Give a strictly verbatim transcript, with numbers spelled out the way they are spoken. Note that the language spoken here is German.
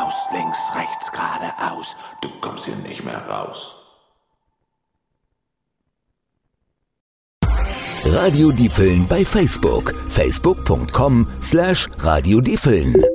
geradeaus, links, rechts, geradeaus. Du kommst hier nicht mehr raus. Radio Diepeln bei Facebook. facebook punkt com slash Radio Diepeln.